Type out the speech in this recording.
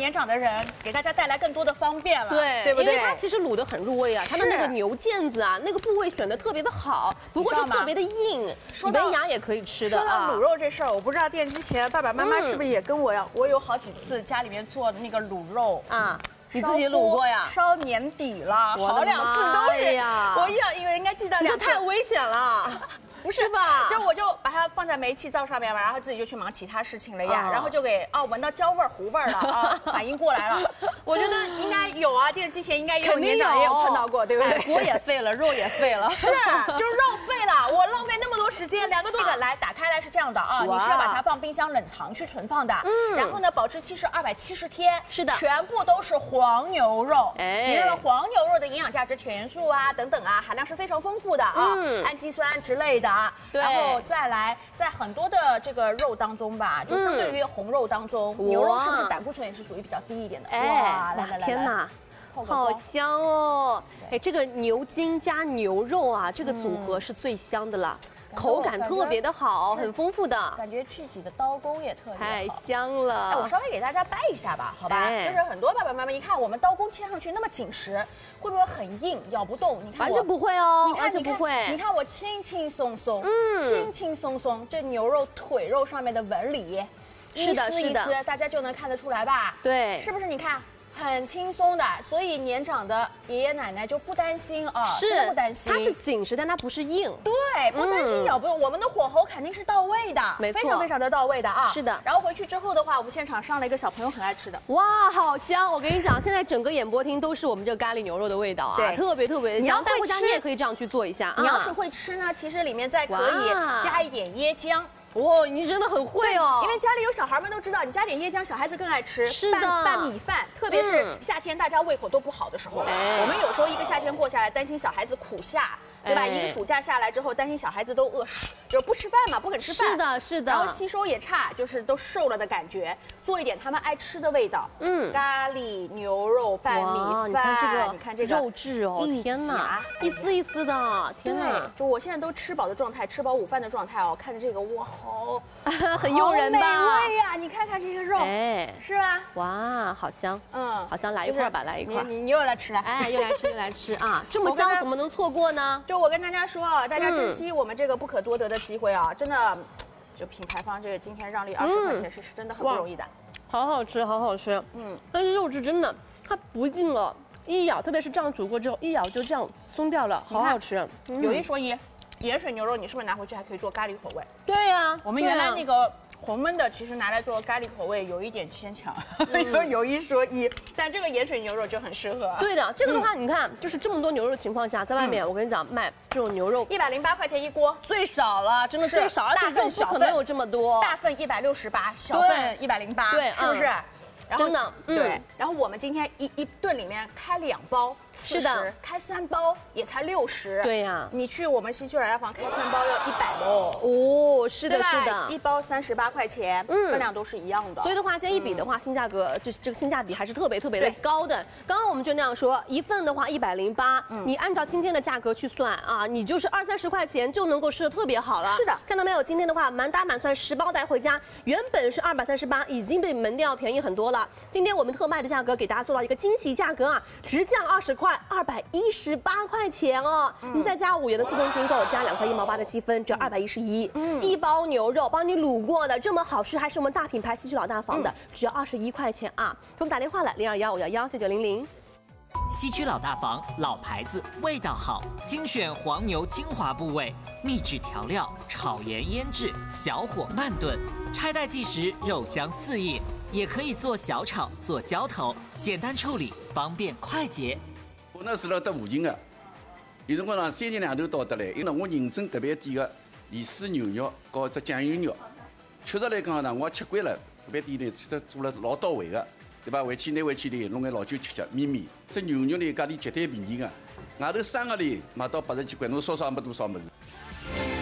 年长的人，给大家带来更多的方便了， 对， 对不对？ 因为它其实卤的很入味啊，它的那个牛腱子啊，那个部位选的特别的好，不过是特别的硬，里边芽也可以吃的啊。 说到卤肉这事儿，我不知道电视机前爸爸妈妈是不是也跟我一样，我有好几次家里面做的那个卤肉啊。你自己卤过呀？ 烧年底了，好2次都是呀。我应该记得2次。 这太危险了。 不是吧？ 就我就把它放在煤气灶上面嘛，然后自己就去忙其他事情了呀，然后就给闻到焦味儿、糊味儿了啊，反应过来了。我觉得应该有啊，电视机前应该也有年长也有看到过，对不对？ 锅也废了，肉也废了， 是，就是肉废了，我浪费那么多时间，2个多来打开来是这样的啊，你是要把它放冰箱冷藏去存放的，然后呢，保质期是270天， 是的， 全部都是黄牛肉，你认为黄牛肉的营养价值、铁元素啊等等啊，含量是非常丰富的啊，氨基酸之类的。然后再来，在很多的这个肉当中吧，就相对于红肉当中，牛肉是不是胆固醇也是属于比较低一点的？ 哇，来，天哪，好香哦！哎，这个牛筋加牛肉啊，这个组合是最香的了。口感特别的好，很丰富的， 感觉自己的刀工也特别好， 太香了。 哎，我稍微给大家掰一下吧，好吧？就是很多爸爸妈妈一看我们刀工切上去那么紧实，会不会很硬，咬不动？你看完全不会哦， 完全不会。 你看我轻轻松松，轻轻松松，这牛肉腿肉上面的纹理，一丝一丝，大家就能看得出来吧？ 对， 是不是？你看。很轻松的，所以年长的爷爷奶奶就不担心啊， 是不担心。 它是紧实，但它不是硬。 对，不担心咬不动。我们的火候肯定是到位的， 没错， 非常非常的到位的啊。 是的。 然后回去之后的话，我们现场上了一个小朋友很爱吃的， 哇，好香！我跟你讲，现在整个演播厅都是我们这个咖喱牛肉的味道啊，特别特别的香。带回家你也可以这样去做一下。 你要是会吃呢，其实里面再可以加一点椰浆。 哇，你真的很会哦！ 因为家里有小孩们都知道，你加点椰浆，小孩子更爱吃。 是的， 拌米饭，特别是夏天大家胃口都不好的时候，我们有时候一个夏天过下来，担心小孩子苦下，对吧？一个暑假下来之后，担心小孩子都饿，就是不吃饭嘛，不肯吃饭。 是的，是的。 然后吸收也差，就是都瘦了的感觉。做一点他们爱吃的味道，咖喱牛肉拌米饭，你看这个肉质哦，天哪，一丝一丝的，天哪！ 就我现在都吃饱的状态，吃饱午饭的状态哦，看着这个哇，好很诱人吧？ 美味呀！你看看这个肉，哎，是吧？ 哇，好香，好香，来一块吧，来一块。 你又来吃了， 哎，又来吃，又来吃啊！这么香，怎么能错过呢？ 就我跟大家说啊，大家珍惜我们这个不可多得的机会啊，真的。就品牌方这个今天让利20块钱是真的很不容易的， 好好吃，好好吃。但是肉质真的它不硬了，一咬，特别是这样煮过之后，一咬就这样松掉了，好好吃。 有一说一，盐水牛肉你是不是拿回去还可以做咖喱口味？ 对呀， 我们原来那个红焖的，其实拿来做咖喱口味有一点牵强，有一说一，但这个盐水牛肉就很适合。 对的，这个的话，你看，就是这么多牛肉的情况下，在外面我跟你讲卖这种牛肉 108块钱一锅， 最少了，真的最少，而且肉不可能有这么多， 大份168，小份108， 对， 是不是？ 真的， 对。然后我们今天一顿里面开2包40，开3包也才60。 对呀， 你去我们西区老家房开3包要100喽。 哦，是的，是的， 一包38块钱，分量都是一样的。 所以的话，这一比的话，性价格就是这个性价比还是特别特别的高的。刚刚我们就那样说，一份的话108，你按照今天的价格去算啊，你就是20-30块钱就能够吃的特别好了。 是的， 看到没有？今天的话，满打满算10包带回家，原本是238，已经比门店要便宜很多了。今天我们特卖的价格给大家做到一个惊喜价格啊，直降20块，218块钱哦。你再加5元的自动订购，加2块1毛8的积分，只要211。一包牛肉帮你卤过的，这么好吃，还是我们大品牌西区老大房的，只要21块钱啊！给我们打电话了，0215119900。 西区老大房，老牌子，味道好，精选黄牛精华部位，秘制调料，炒盐腌制，小火慢炖，拆袋即食，肉香四溢。也可以做小炒、做浇头，简单处理，方便快捷。 我那是辣搭附近的，有辰光上3天2头到得来，因为我认真特别点个盐水牛肉和只酱油肉，确实来讲呢，我吃惯了，特别店里吃得做了老到位的，对吧？回去拿回去里弄眼老酒吃吃，绵绵。这牛肉呢，价钿绝对便宜的，外头3个里卖到80几块，侬少少没多少么子。